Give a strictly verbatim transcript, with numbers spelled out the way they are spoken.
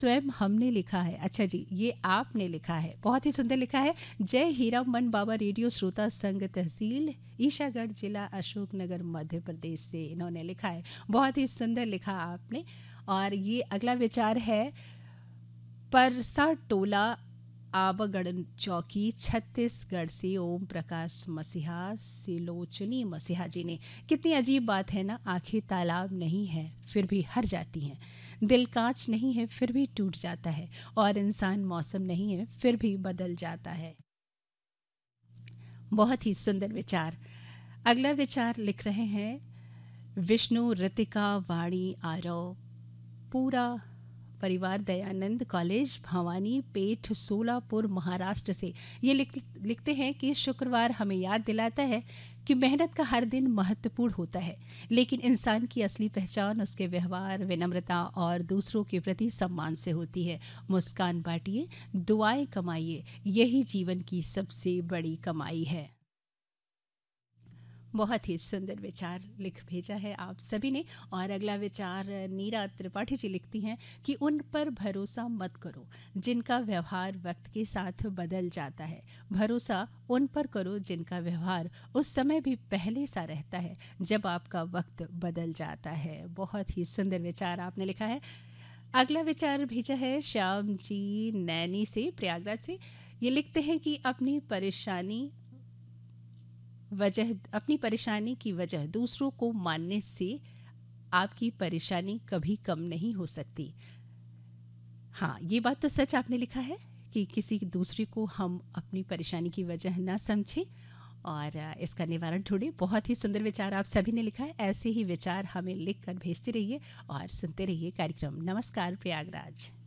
स्वयं हमने लिखा है। अच्छा जी, ये आपने लिखा है, बहुत ही सुंदर लिखा है। जय हीरा मन बाबा रेडियो श्रोता संघ, तहसील ईशागढ़, जिला अशोकनगर, मध्य प्रदेश से इन्होंने लिखा है। बहुत ही सुंदर लिखा आपने। और ये अगला विचार है परसा टोला, आबगढ़ चौकी, छत्तीसगढ़ से ओम प्रकाश मसीहा सिलोचनी मसीहा जी ने। कितनी अजीब बात है ना, आंखें तालाब नहीं है फिर भी हर जाती हैं, दिल कांच नहीं है फिर भी टूट जाता है, और इंसान मौसम नहीं है फिर भी बदल जाता है। बहुत ही सुंदर विचार। अगला विचार लिख रहे हैं विष्णु रितिका वाणी आरव, पूरा परिवार दयानंद कॉलेज, भवानी पेठ, सोलापुर, महाराष्ट्र से। ये लिख, लिखते हैं कि शुक्रवार हमें याद दिलाता है कि मेहनत का हर दिन महत्वपूर्ण होता है, लेकिन इंसान की असली पहचान उसके व्यवहार, विनम्रता और दूसरों के प्रति सम्मान से होती है। मुस्कान बांटिए, दुआएं कमाइए, यही जीवन की सबसे बड़ी कमाई है। बहुत ही सुंदर विचार लिख भेजा है आप सभी ने। और अगला विचार नीरा त्रिपाठी जी लिखती हैं कि उन पर भरोसा मत करो जिनका व्यवहार वक्त के साथ बदल जाता है, भरोसा उन पर करो जिनका व्यवहार उस समय भी पहले सा रहता है जब आपका वक्त बदल जाता है। बहुत ही सुंदर विचार आपने लिखा है। अगला विचार भेजा है श्याम जी नैनी से, प्रयागराज से। ये लिखते हैं कि अपनी परेशानी वजह अपनी परेशानी की वजह दूसरों को मानने से आपकी परेशानी कभी कम नहीं हो सकती। हाँ, ये बात तो सच आपने लिखा है कि किसी दूसरे को हम अपनी परेशानी की वजह ना समझें और इसका निवारण ढूंढें। बहुत ही सुंदर विचार आप सभी ने लिखा है। ऐसे ही विचार हमें लिख कर भेजते रहिए और सुनते रहिए कार्यक्रम नमस्कार प्रयागराज।